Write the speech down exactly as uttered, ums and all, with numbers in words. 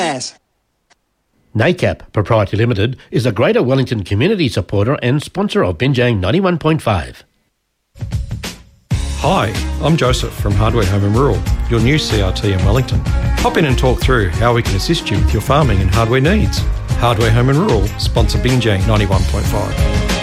ass. NACAP Proprietary Limited is a Greater Wellington community supporter and sponsor of Binjang ninety-one point five. Hi, I'm Joseph from Hardware Home and Rural, your new C R T in Wellington. Hop in and talk through how we can assist you with your farming and hardware needs. Hardware Home and Rural sponsor Binjang ninety-one point five.